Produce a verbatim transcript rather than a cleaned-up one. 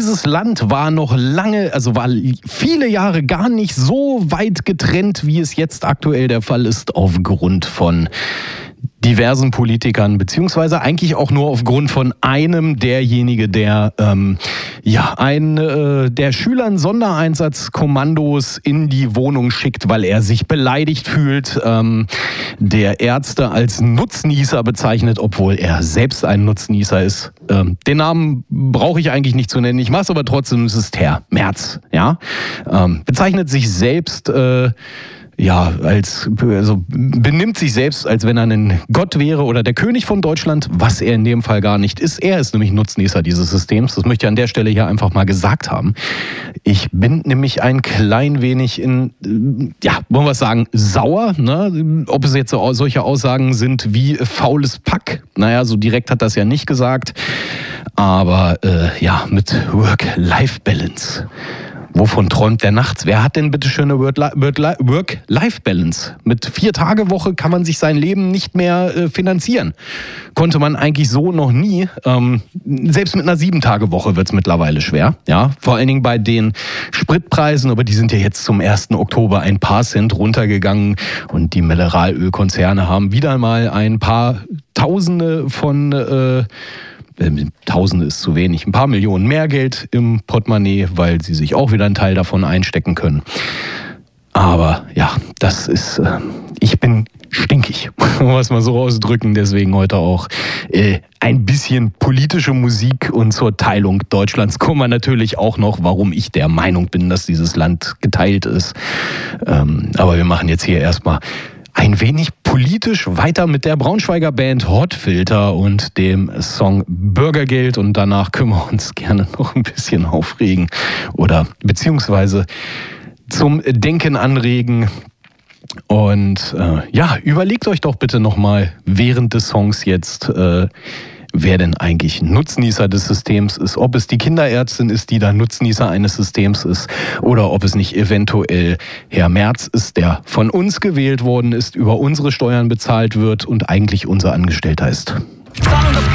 dieses Land war noch lange, also war viele Jahre gar nicht so weit getrennt, wie es jetzt aktuell der Fall ist, aufgrund von diversen Politikern, beziehungsweise eigentlich auch nur aufgrund von einem, derjenige, der ähm, ja ein äh, der Schülern Sondereinsatzkommandos in die Wohnung schickt, weil er sich beleidigt fühlt, ähm, der Ärzte als Nutznießer bezeichnet, obwohl er selbst ein Nutznießer ist. Ähm, den Namen brauche ich eigentlich nicht zu nennen, ich mache es aber trotzdem, es ist Herr Merz, ja, ähm, bezeichnet sich selbst äh, Ja, als also benimmt sich selbst, als wenn er ein Gott wäre oder der König von Deutschland, was er in dem Fall gar nicht ist. Er ist nämlich Nutznießer dieses Systems. Das möchte ich an der Stelle hier einfach mal gesagt haben. Ich bin nämlich ein klein wenig in, ja, wollen wir es sagen, sauer. Ne? Ob es jetzt so, solche Aussagen sind wie faules Pack. Naja, so direkt hat das ja nicht gesagt. Aber äh, ja, mit Work-Life-Balance. Wovon träumt der nachts? Wer hat denn bitte schöne Work-Life-Balance? Mit Vier-Tage-Woche kann man sich sein Leben nicht mehr äh, finanzieren. Konnte man eigentlich so noch nie. Ähm, selbst mit einer Sieben-Tage-Woche wird es mittlerweile schwer. Ja? Vor allen Dingen bei den Spritpreisen, aber die sind ja jetzt zum ersten Oktober ein paar Cent runtergegangen. Und die Mineralölkonzerne haben wieder mal ein paar Tausende von... Äh, Tausende ist zu wenig, ein paar Millionen mehr Geld im Portemonnaie, weil sie sich auch wieder einen Teil davon einstecken können. Aber ja, das ist, äh, ich bin stinkig, muss man so ausdrücken, deswegen heute auch äh, ein bisschen politische Musik, und zur Teilung Deutschlands kommen wir natürlich auch noch, warum ich der Meinung bin, dass dieses Land geteilt ist. Ähm, aber wir machen jetzt hier erstmal ein wenig politisch weiter mit der Braunschweiger Band Hot Filter und dem Song Bürgergeld, und danach können wir uns gerne noch ein bisschen aufregen oder beziehungsweise zum Denken anregen. Und äh, ja, überlegt euch doch bitte nochmal während des Songs jetzt, äh, wer denn eigentlich Nutznießer des Systems ist. Ob es die Kinderärztin ist, die da Nutznießer eines Systems ist, oder ob es nicht eventuell Herr Merz ist, der von uns gewählt worden ist, über unsere Steuern bezahlt wird und eigentlich unser Angestellter ist.